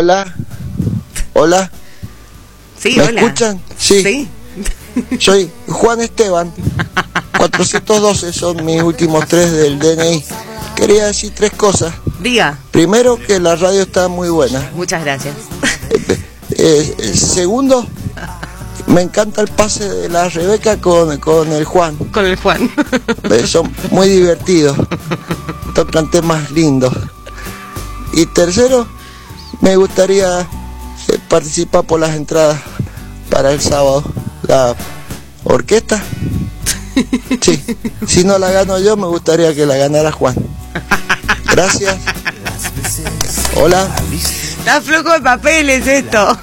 Hola. Hola. Sí, ¿Me hola. escuchan? Sí. Sí. Soy Juan Esteban. 412 son mis últimos 3 del DNI. Quería decir 3 cosas. Diga. Primero, que la radio está muy buena. Muchas gracias. Segundo, me encanta el pase de la Rebeca con el Juan. Con el Juan. Son muy divertidos. Tocan temas lindos. Y tercero, me gustaría participar por las entradas para el sábado. La orquesta. Sí. Si no la gano yo, me gustaría que la ganara Juan. Gracias. Hola. Está flojo de papeles esto.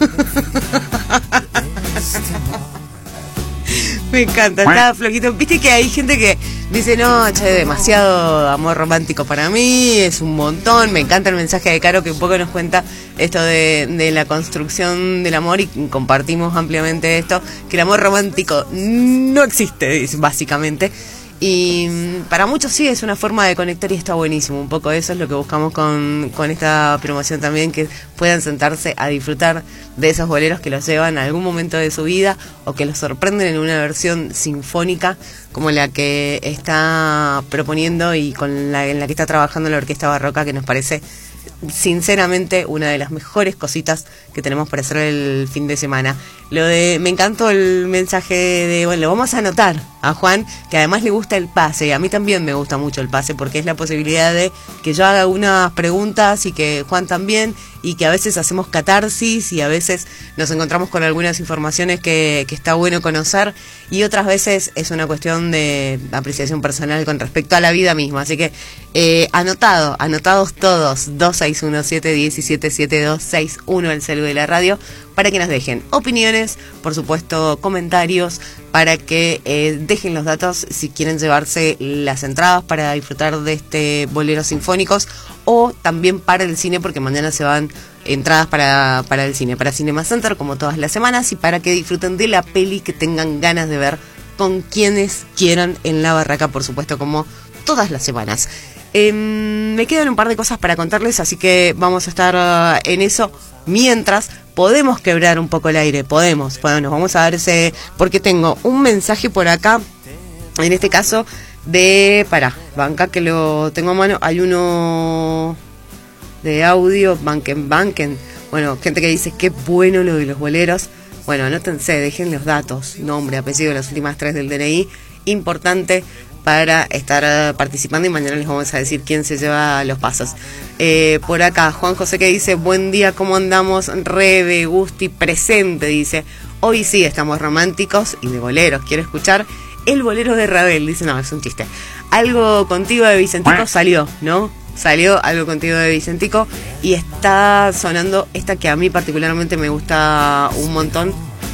Me encanta, está flojito. Viste que hay gente que dice, no, che, demasiado amor romántico para mí, es un montón. Me encanta el mensaje de Caro que un poco nos cuenta esto de la construcción del amor, y compartimos ampliamente esto, que el amor romántico no existe, básicamente. Y para muchos sí es una forma de conectar y está buenísimo. Un poco eso es lo que buscamos con esta promoción también, que puedan sentarse a disfrutar de esos boleros que los llevan a algún momento de su vida o que los sorprenden en una versión sinfónica como la que está proponiendo y en la que está trabajando la Orquesta Barroca, que nos parece sinceramente una de las mejores cositas que tenemos para hacer el fin de semana. Me encantó el mensaje de, bueno, lo vamos a anotar a Juan, que además le gusta el pase, y a mí también me gusta mucho el pase, porque es la posibilidad de que yo haga unas preguntas y que Juan también, y que a veces hacemos catarsis y a veces nos encontramos con algunas informaciones que está bueno conocer, y otras veces es una cuestión de apreciación personal con respecto a la vida misma. Así que anotados todos, 2617177261 el celular de la radio, para que nos dejen opiniones, por supuesto comentarios, para que dejen los datos si quieren llevarse las entradas para disfrutar de este boleros sinfónicos, o también para el cine, porque mañana se van entradas para el cine, para Cinema Center, como todas las semanas, y para que disfruten de la peli que tengan ganas de ver con quienes quieran en la barraca, por supuesto, como todas las semanas. Me quedan un par de cosas para contarles, así que vamos a estar en eso. Mientras, podemos quebrar un poco el aire, podemos, nos vamos a dar ese, porque tengo un mensaje por acá, en este caso banca que lo tengo a mano, hay uno de audio, banquen, bueno, gente que dice, qué bueno lo de los boleros. Bueno, anótense, dejen los datos, nombre, apellido, las últimas 3 del DNI, importante para estar participando, y mañana les vamos a decir quién se lleva los pasos. Por acá, Juan José que dice, buen día, ¿cómo andamos? Rebe, Gusti, presente, dice, hoy sí estamos románticos y de boleros, quiero escuchar el bolero de Ravel, dice, no, es un chiste. Algo contigo de Vicentico salió, ¿no? Salió Algo contigo de Vicentico, y está sonando esta que a mí particularmente me gusta un montón.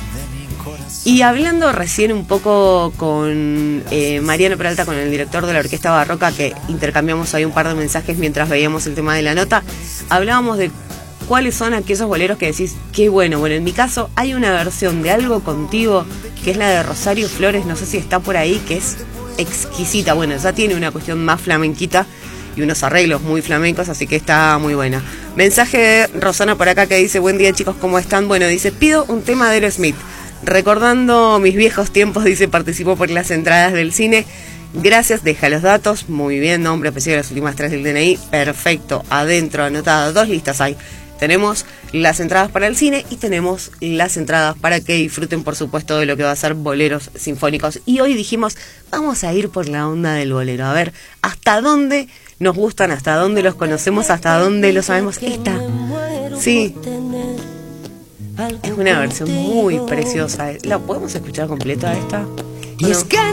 Y hablando recién un poco con Mariano Peralta, con el director de la Orquesta Barroca, que intercambiamos ahí un par de mensajes mientras veíamos el tema de la nota, hablábamos de cuáles son aquellos boleros que decís, qué bueno. Bueno, en mi caso hay una versión de Algo contigo, que es la de Rosario Flores, no sé si está por ahí, que es exquisita. Bueno, ya tiene una cuestión más flamenquita y unos arreglos muy flamencos, así que está muy buena. Mensaje de Rosana por acá que dice, buen día chicos, ¿cómo están? Bueno, dice, pido un tema de Aerosmith. Recordando mis viejos tiempos, dice, participó por las entradas del cine. Gracias, deja los datos. Muy bien, nombre, apellido, las últimas 3 del DNI. Perfecto, adentro, anotado. 2 listas hay. Tenemos las entradas para el cine y tenemos las entradas para que disfruten, por supuesto, de lo que va a ser boleros sinfónicos. Y hoy dijimos, vamos a ir por la onda del bolero. A ver, hasta dónde nos gustan, hasta dónde los conocemos, hasta dónde lo sabemos. Esta, sí, es una versión muy preciosa. ¿La podemos escuchar completa esta? Y es que